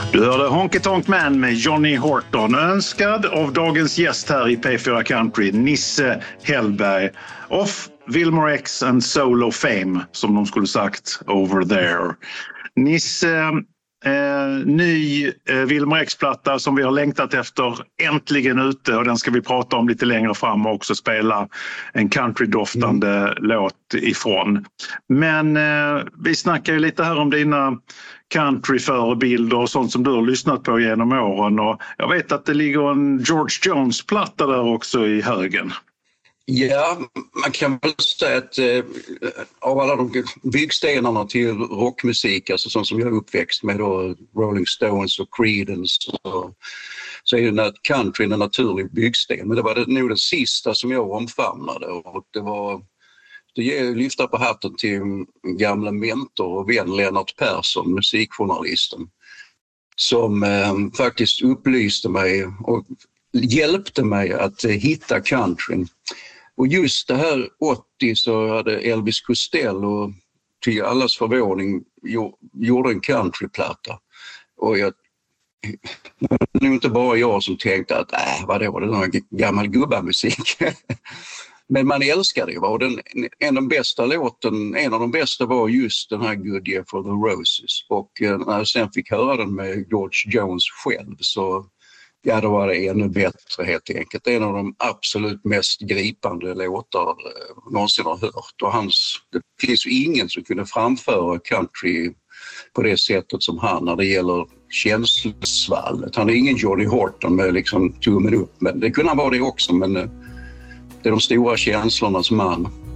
Du hörde Honky Tonk Man med Johnny Horton, önskad av dagens gäst här i P4 Country, Nisse Hellberg. Off Wilmer X and Solo Fame, som de skulle sagt over there. Nisse, ny Wilmer X-platta som vi har längtat efter, äntligen ute, och den ska vi prata om lite längre fram och också spela en countrydoftande låt ifrån. Men vi snackar ju lite här om dina countryförebilder och sånt som du har lyssnat på genom åren, och jag vet att det ligger en George Jones-platta där också i högen. Ja, man kan väl säga att av alla de byggstenarna till rockmusik, alltså sånt som jag är uppväxt med då, Rolling Stones och Creedence, så är det country en naturlig byggsten. Men det var nog den sista som jag omfamnade, och det lyfter på hatten till gamla mentor och vän Lennart Persson, musikjournalisten, som faktiskt upplyste mig och hjälpte mig att hitta countryn. Och just det här 80 så hade Elvis Costello till allas förvåning gjorde en countryplatta. Och det var nog inte bara jag som tänkte att vadå, det är någon gammal gubbamusik. Men man älskade det. Och en av de bästa var just den här Good Year for the Roses. Och när jag sen fick höra den med George Jones själv, så då var det ännu bättre helt enkelt. En av de absolut mest gripande låtar någonsin har hört. Och det finns ju ingen som kunde framföra country på det sättet som han när det gäller känslosvallet. Han är ingen Johnny Horton med liksom tummen upp, men det kunde han vara det också, men det är de stora känslornas man.